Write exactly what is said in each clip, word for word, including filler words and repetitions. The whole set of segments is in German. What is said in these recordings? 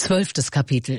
Zwölftes Kapitel.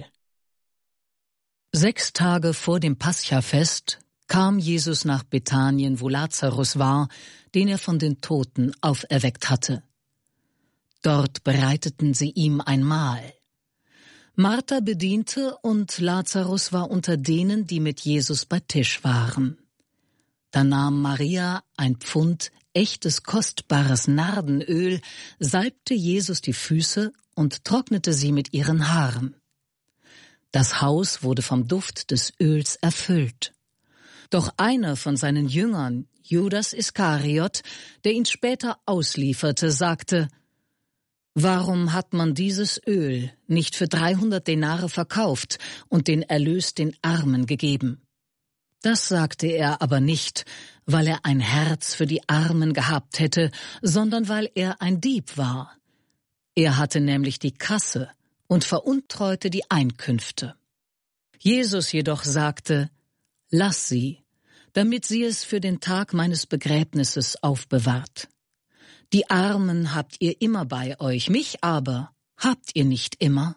Sechs Tage vor dem Paschafest kam Jesus nach Bethanien, wo Lazarus war, den er von den Toten auferweckt hatte. Dort bereiteten sie ihm ein Mahl. Martha bediente und Lazarus war unter denen, die mit Jesus bei Tisch waren. Da nahm Maria ein Pfund echtes kostbares Nardenöl, salbte Jesus die Füße und trocknete sie mit ihren Haaren. Das Haus wurde vom Duft des Öls erfüllt. Doch einer von seinen Jüngern, Judas Iskariot, der ihn später auslieferte, sagte: »Warum hat man dieses Öl nicht für dreihundert Denare verkauft und den Erlös den Armen gegeben?« Das sagte er aber nicht, weil er ein Herz für die Armen gehabt hätte, sondern weil er ein Dieb war. Er hatte nämlich die Kasse und veruntreute die Einkünfte. Jesus jedoch sagte: »Lass sie, damit sie es für den Tag meines Begräbnisses aufbewahrt. Die Armen habt ihr immer bei euch, mich aber habt ihr nicht immer.«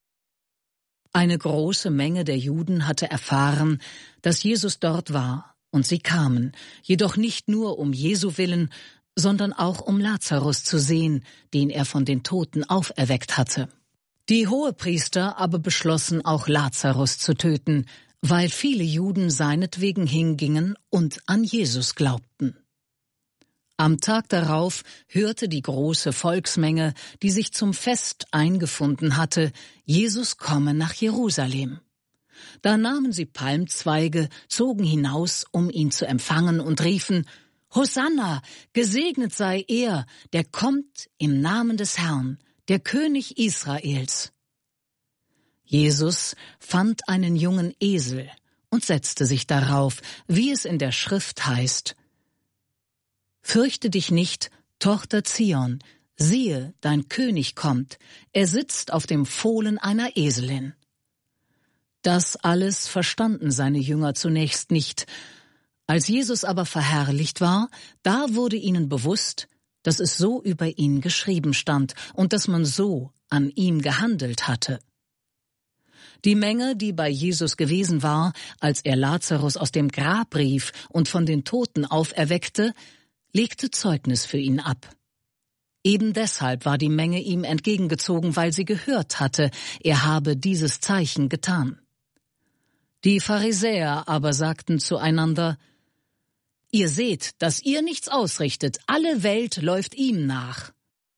Eine große Menge der Juden hatte erfahren, dass Jesus dort war, und sie kamen, jedoch nicht nur um Jesu willen, sondern auch um Lazarus zu sehen, den er von den Toten auferweckt hatte. Die Hohepriester aber beschlossen, auch Lazarus zu töten, weil viele Juden seinetwegen hingingen und an Jesus glaubten. Am Tag darauf hörte die große Volksmenge, die sich zum Fest eingefunden hatte, Jesus komme nach Jerusalem. Da nahmen sie Palmzweige, zogen hinaus, um ihn zu empfangen, und riefen: »Hosanna, gesegnet sei er, der kommt im Namen des Herrn, der König Israels.« Jesus fand einen jungen Esel und setzte sich darauf, wie es in der Schrift heißt: »Fürchte dich nicht, Tochter Zion, siehe, dein König kommt, er sitzt auf dem Fohlen einer Eselin.« Das alles verstanden seine Jünger zunächst nicht. Als Jesus aber verherrlicht war, da wurde ihnen bewusst, dass es so über ihn geschrieben stand und dass man so an ihm gehandelt hatte. Die Menge, die bei Jesus gewesen war, als er Lazarus aus dem Grab rief und von den Toten auferweckte, legte Zeugnis für ihn ab. Eben deshalb war die Menge ihm entgegengezogen, weil sie gehört hatte, er habe dieses Zeichen getan. Die Pharisäer aber sagten zueinander: »Ihr seht, dass ihr nichts ausrichtet, alle Welt läuft ihm nach.«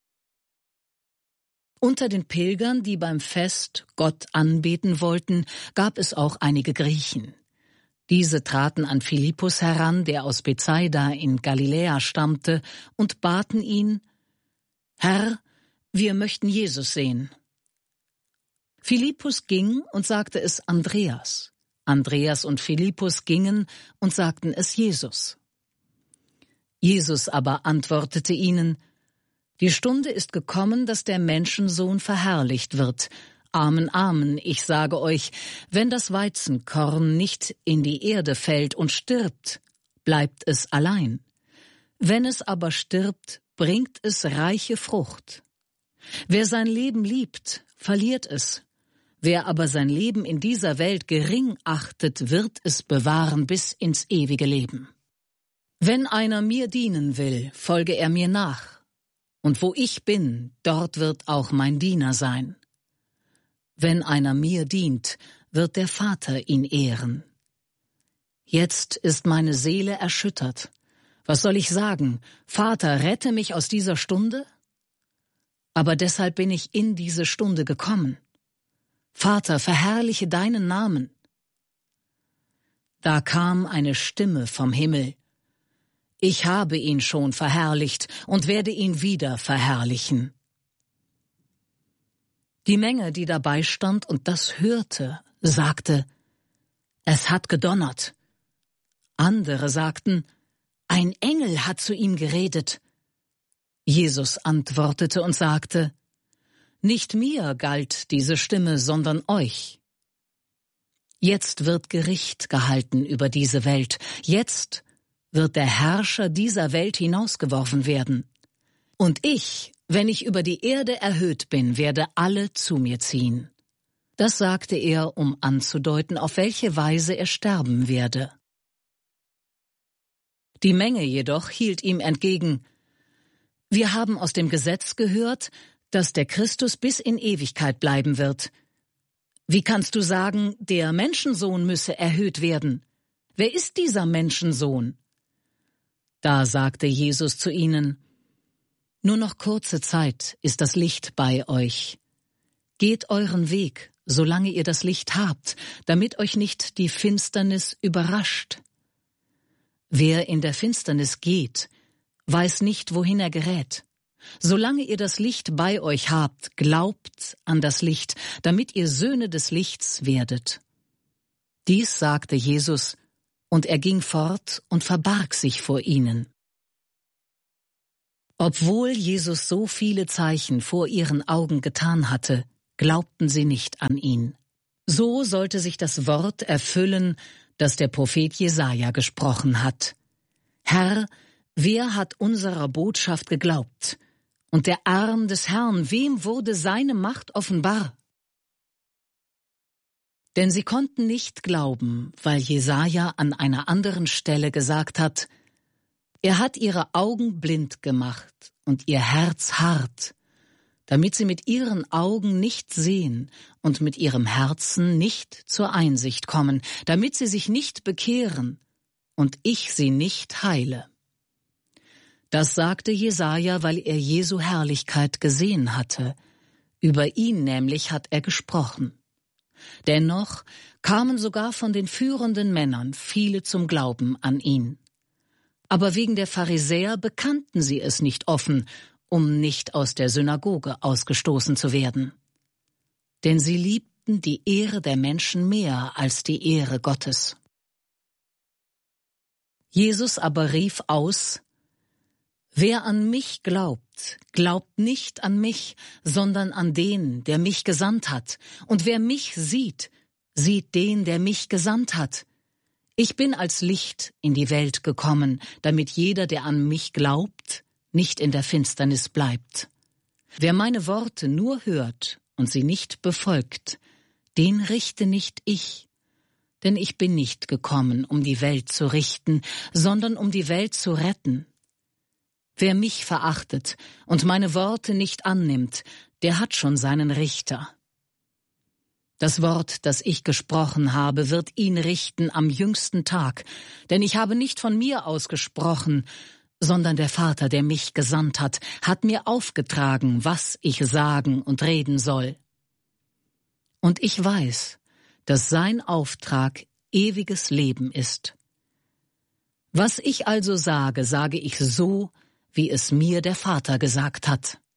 Unter den Pilgern, die beim Fest Gott anbeten wollten, gab es auch einige Griechen. Diese traten an Philippus heran, der aus Bethsaida in Galiläa stammte, und baten ihn: »Herr, wir möchten Jesus sehen.« Philippus ging und sagte es Andreas. Andreas und Philippus gingen und sagten es Jesus. Jesus aber antwortete ihnen: »Die Stunde ist gekommen, dass der Menschensohn verherrlicht wird. Amen, Amen, ich sage euch, wenn das Weizenkorn nicht in die Erde fällt und stirbt, bleibt es allein. Wenn es aber stirbt, bringt es reiche Frucht. Wer sein Leben liebt, verliert es. Wer aber sein Leben in dieser Welt gering achtet, wird es bewahren bis ins ewige Leben. Wenn einer mir dienen will, folge er mir nach. Und wo ich bin, dort wird auch mein Diener sein. Wenn einer mir dient, wird der Vater ihn ehren. Jetzt ist meine Seele erschüttert. Was soll ich sagen? Vater, rette mich aus dieser Stunde? Aber deshalb bin ich in diese Stunde gekommen. Vater, verherrliche deinen Namen. Da kam eine Stimme vom Himmel: Ich habe ihn schon verherrlicht und werde ihn wieder verherrlichen. Die Menge, die dabei stand und das hörte, sagte: Es hat gedonnert. Andere sagten: Ein Engel hat zu ihm geredet. Jesus antwortete und sagte: Nicht mir galt diese Stimme, sondern euch. Jetzt wird Gericht gehalten über diese Welt. Jetzt wird der Herrscher dieser Welt hinausgeworfen werden. Und ich, wenn ich über die Erde erhöht bin, werde alle zu mir ziehen. Das sagte er, um anzudeuten, auf welche Weise er sterben werde. Die Menge jedoch hielt ihm entgegen: Wir haben aus dem Gesetz gehört, dass der Christus bis in Ewigkeit bleiben wird. Wie kannst du sagen, der Menschensohn müsse erhöht werden? Wer ist dieser Menschensohn? Da sagte Jesus zu ihnen: Nur noch kurze Zeit ist das Licht bei euch. Geht euren Weg, solange ihr das Licht habt, damit euch nicht die Finsternis überrascht. Wer in der Finsternis geht, weiß nicht, wohin er gerät. Solange ihr das Licht bei euch habt, glaubt an das Licht, damit ihr Söhne des Lichts werdet. Dies sagte Jesus, und er ging fort und verbarg sich vor ihnen. Obwohl Jesus so viele Zeichen vor ihren Augen getan hatte, glaubten sie nicht an ihn. So sollte sich das Wort erfüllen, das der Prophet Jesaja gesprochen hat. Herr, wer hat unserer Botschaft geglaubt? Und der Arm des Herrn, wem wurde seine Macht offenbar? Denn sie konnten nicht glauben, weil Jesaja an einer anderen Stelle gesagt hat: Er hat ihre Augen blind gemacht und ihr Herz hart, damit sie mit ihren Augen nicht sehen und mit ihrem Herzen nicht zur Einsicht kommen, damit sie sich nicht bekehren und ich sie nicht heile. Das sagte Jesaja, weil er Jesu Herrlichkeit gesehen hatte. Über ihn nämlich hat er gesprochen. Dennoch kamen sogar von den führenden Männern viele zum Glauben an ihn. Aber wegen der Pharisäer bekannten sie es nicht offen, um nicht aus der Synagoge ausgestoßen zu werden. Denn sie liebten die Ehre der Menschen mehr als die Ehre Gottes. Jesus aber rief aus: Wer an mich glaubt, glaubt nicht an mich, sondern an den, der mich gesandt hat. Und wer mich sieht, sieht den, der mich gesandt hat. Ich bin als Licht in die Welt gekommen, damit jeder, der an mich glaubt, nicht in der Finsternis bleibt. Wer meine Worte nur hört und sie nicht befolgt, den richte nicht ich. Denn ich bin nicht gekommen, um die Welt zu richten, sondern um die Welt zu retten. Wer mich verachtet und meine Worte nicht annimmt, der hat schon seinen Richter. Das Wort, das ich gesprochen habe, wird ihn richten am jüngsten Tag, denn ich habe nicht von mir ausgesprochen, sondern der Vater, der mich gesandt hat, hat mir aufgetragen, was ich sagen und reden soll. Und ich weiß, dass sein Auftrag ewiges Leben ist. Was ich also sage, sage ich so, wie es mir der Vater gesagt hat.